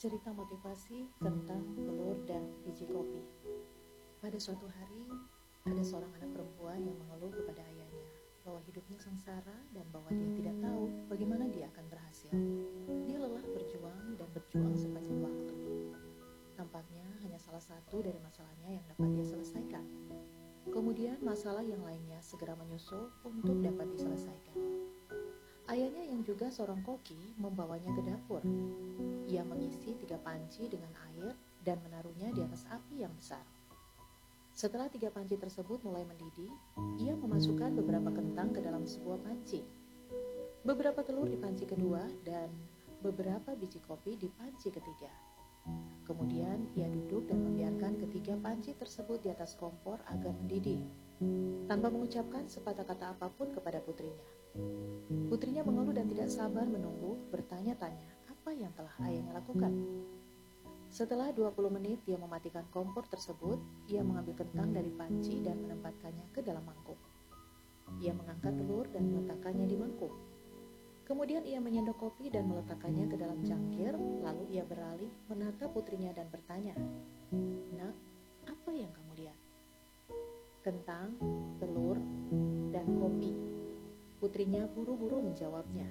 Cerita motivasi tentang telur dan biji kopi. Pada suatu hari, ada seorang anak perempuan yang mengeluh kepada ayahnya bahwa hidupnya sengsara dan bahwa dia tidak tahu bagaimana dia akan berhasil. Dia lelah berjuang dan berjuang sepanjang waktu. Tampaknya hanya salah satu dari masalahnya yang dapat dia selesaikan. Kemudian masalah yang lainnya segera menyusul untuk dapat diselesaikan. Ayahnya yang juga seorang koki membawanya ke dapur. Ia mengisi 3 panci dengan air dan menaruhnya di atas api yang besar. Setelah 3 panci tersebut mulai mendidih, ia memasukkan beberapa kentang ke dalam sebuah panci, beberapa telur di panci kedua, dan beberapa biji kopi di panci ketiga. Kemudian ia duduk dan membiarkan ketiga panci tersebut di atas kompor agar mendidih, tanpa mengucapkan sepatah kata apapun kepada putrinya. Putrinya mengeluh dan tidak sabar menunggu, bertanya-tanya apa yang telah ayahnya lakukan. Setelah 20 menit dia mematikan kompor tersebut, ia mengambil kentang dari panci dan menempatkannya ke dalam mangkuk. Ia mengangkat telur dan meletakkannya di mangkuk. Kemudian ia menyendok kopi dan meletakkannya ke dalam cangkir, lalu ia beralih menatap putrinya dan bertanya, "Nak, apa yang kamu lihat?" "Kentang, telur, dan kopi." Putrinya buru-buru menjawabnya.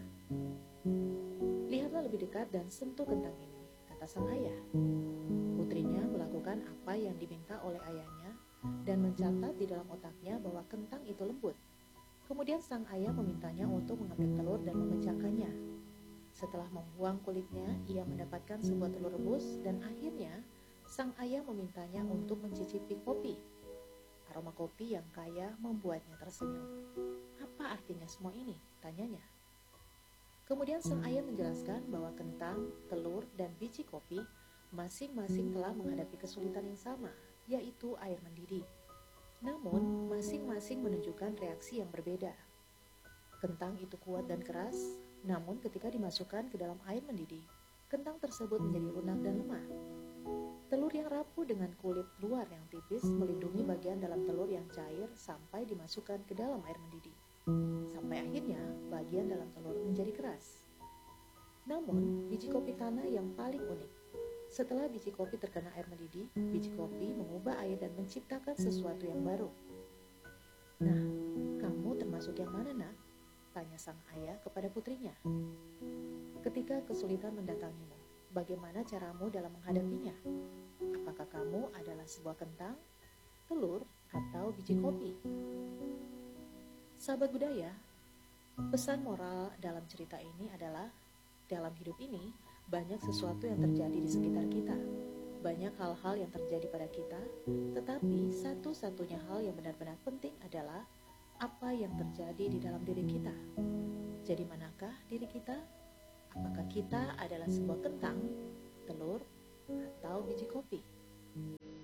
"Lihatlah lebih dekat dan sentuh kentang ini," kata sang ayah. Putrinya melakukan apa yang diminta oleh ayahnya dan mencatat di dalam otaknya bahwa kentang itu lembut. Kemudian sang ayah memintanya untuk mengambil telur dan memecahkannya. Setelah membuang kulitnya, ia mendapatkan sebuah telur rebus dan akhirnya sang ayah memintanya untuk mencicipi kopi. Aroma kopi yang kaya membuatnya tersenyum. "Apa artinya semua ini?" tanyanya. Kemudian sang ayah menjelaskan bahwa kentang, telur, dan biji kopi masing-masing telah menghadapi kesulitan yang sama, yaitu air mendidih. Namun, masing-masing menunjukkan reaksi yang berbeda. Kentang itu kuat dan keras, namun ketika dimasukkan ke dalam air mendidih, kentang tersebut menjadi lunak dan lemah. Telur yang rapuh dengan kulit luar yang tipis melindungi bagian dalam telur yang cair sampai dimasukkan ke dalam air mendidih. Sampai akhirnya bagian dalam telur menjadi keras. Namun, biji kopi tanah yang paling unik. Setelah biji kopi terkena air mendidih, biji kopi mengubah air dan menciptakan sesuatu yang baru. "Nah, kamu termasuk yang mana, Nak?" tanya sang ayah kepada putrinya. "Ketika kesulitan mendatangimu, bagaimana caramu dalam menghadapinya? Apakah kamu adalah sebuah kentang, telur, atau biji kopi?" Sahabat budaya, pesan moral dalam cerita ini adalah dalam hidup ini banyak sesuatu yang terjadi di sekitar kita. Banyak hal-hal yang terjadi pada kita, tetapi satu-satunya hal yang benar-benar penting adalah apa yang terjadi di dalam diri kita. Jadi manakah diri kita? Apakah kita adalah sebuah kentang, telur, atau biji kopi?